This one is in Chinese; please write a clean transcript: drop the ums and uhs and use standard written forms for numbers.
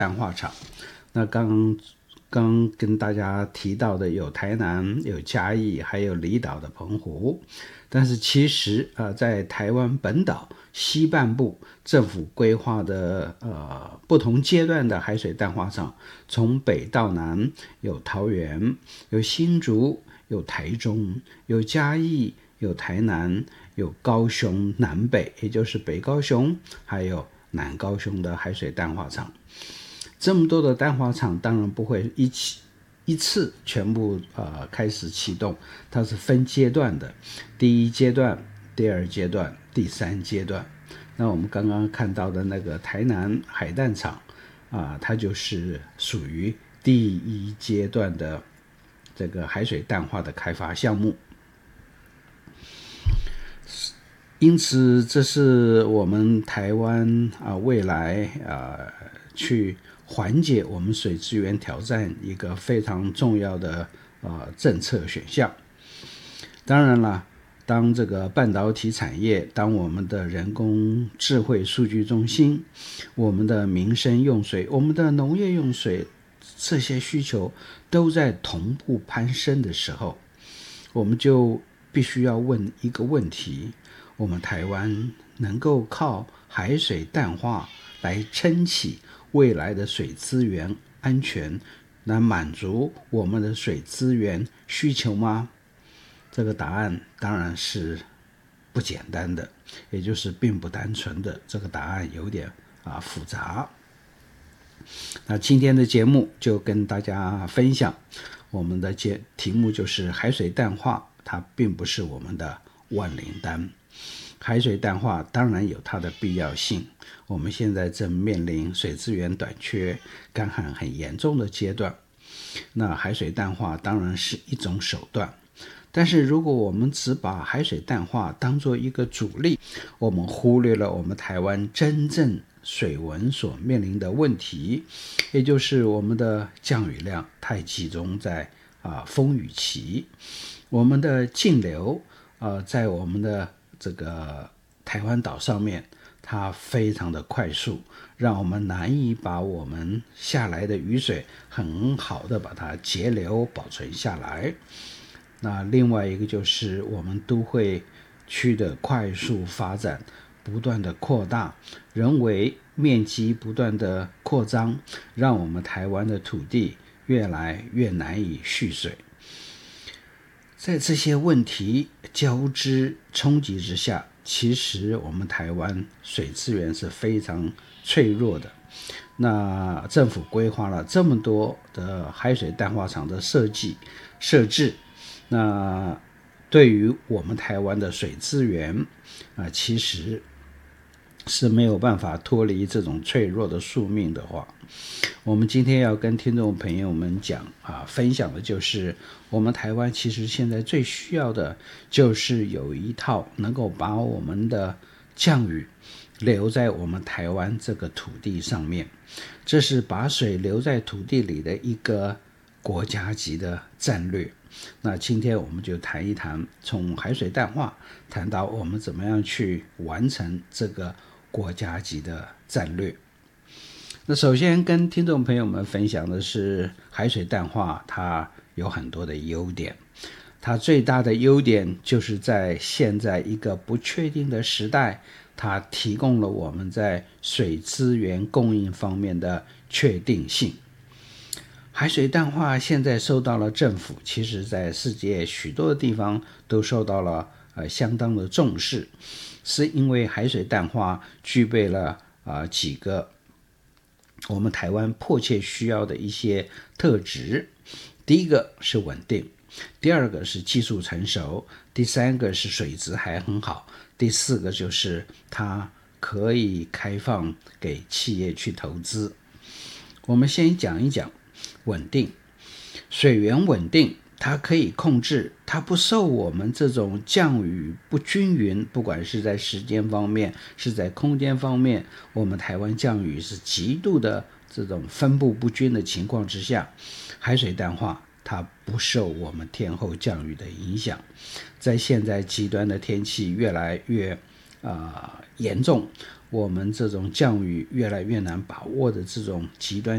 淡化厂。那刚跟大家提到的有台南、有嘉义，还有离岛的澎湖。但是其实在台湾本岛西半部政府规划的不同阶段的海水淡化厂，从北到南有桃园、有新竹、有台中、有嘉义、有台南、有高雄南北，也就是北高雄还有南高雄的海水淡化厂。这么多的淡化厂当然不会一次全部开始启动，它是分阶段的，第一阶段、第二阶段、第三阶段。那我们刚刚看到的那个台南海淡厂它就是属于第一阶段的这个海水淡化的开发项目。因此这是我们台湾未来去缓解我们水资源挑战一个非常重要的政策选项。当然了，当这个半导体产业，当我们的人工智慧数据中心，我们的民生用水，我们的农业用水，这些需求都在同步攀升的时候，我们就必须要问一个问题：我们台湾能够靠海水淡化来撑起未来的水资源安全，来满足我们的水资源需求吗？这个答案当然是不简单的，也就是并不单纯的，这个答案有点复杂。那今天的节目就跟大家分享，我们的题目就是海水淡化，它并不是我们的万灵丹。海水淡化当然有它的必要性，我们现在正面临水资源短缺、干旱很严重的阶段，那海水淡化当然是一种手段。但是如果我们只把海水淡化当作一个主力，我们忽略了我们台湾真正水文所面临的问题，也就是我们的降雨量太集中在丰雨期，我们的径流在我们的这个台湾岛上面，它非常的快速，让我们难以把我们下来的雨水很好的把它节流保存下来。那另外一个就是我们都会区的快速发展，不断的扩大，人为面积不断的扩张，让我们台湾的土地越来越难以蓄水。在这些问题交织冲击之下，其实我们台湾水资源是非常脆弱的。那政府规划了这么多的海水淡化厂的设置，那对于我们台湾的水资源其实是没有办法脱离这种脆弱的宿命的话，我们今天要跟听众朋友们分享的就是我们台湾其实现在最需要的就是有一套能够把我们的降雨留在我们台湾这个土地上面，这是把水留在土地里的一个国家级的战略。那今天我们就谈一谈，从海水淡化谈到我们怎么样去完成这个国家级的战略。那首先跟听众朋友们分享的是，海水淡化它有很多的优点，它最大的优点就是在现在一个不确定的时代，它提供了我们在水资源供应方面的确定性。海水淡化现在受到了政府，其实在世界许多的地方都受到了相当的重视，是因为海水淡化具备了几个我们台湾迫切需要的一些特质。第一个是稳定，第二个是技术成熟，第三个是水质还很好，第四个就是它可以开放给企业去投资。我们先讲一讲稳定。水源稳定，它可以控制，它不受我们这种降雨不均匀，不管是在时间方面是在空间方面，我们台湾降雨是极度的这种分布不均的情况之下，海水淡化它不受我们天候降雨的影响。在现在极端的天气越来越严重，我们这种降雨越来越难把握的这种极端